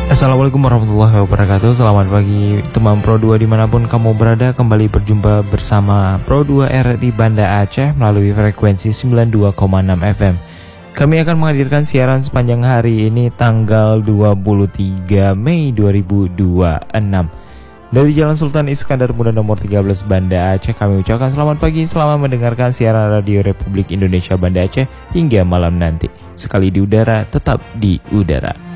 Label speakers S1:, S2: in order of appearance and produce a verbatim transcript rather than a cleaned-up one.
S1: Assalamualaikum warahmatullahi wabarakatuh. Selamat pagi teman Pro dua dimanapun kamu berada. Kembali berjumpa bersama Pro dua R di Banda Aceh melalui frekuensi sembilan puluh dua koma enam F M. Kami akan menghadirkan siaran sepanjang hari ini tanggal dua puluh tiga Mei dua ribu dua puluh enam dari Jalan Sultan Iskandar Muda nomor tiga belas Banda Aceh. Kami ucapkan selamat pagi, selamat mendengarkan siaran Radio Republik Indonesia Banda Aceh hingga malam nanti. Sekali di udara, tetap di udara.